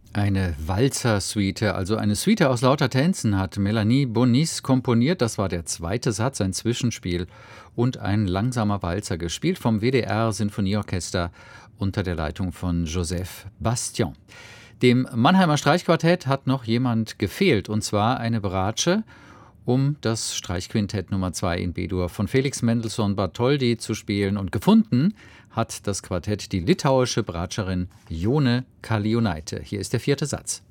Eine Walzer-Suite, also eine Suite aus lauter Tänzen, hat Melanie Bonis komponiert. Das war der zweite Satz, ein Zwischenspiel und ein langsamer Walzer, gespielt vom WDR Sinfonieorchester unter der Leitung von Joseph Bastian. Dem Mannheimer Streichquartett hat noch jemand gefehlt, und zwar eine Bratsche, um das Streichquintett Nummer 2 in B-Dur von Felix Mendelssohn Bartholdy zu spielen. Und gefunden hat das Quartett die litauische Bratscherin Jone Kalionaite. Hier ist der vierte Satz.